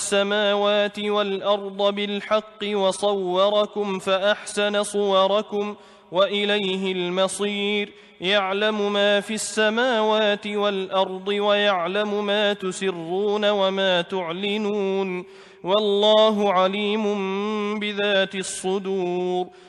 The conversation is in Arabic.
السماوات والأرض بالحق وصوركم فأحسن صوركم وإليه المصير. يعلم ما في السماوات والأرض ويعلم ما تسرون وما تعلنون، والله عليم بذات الصدور.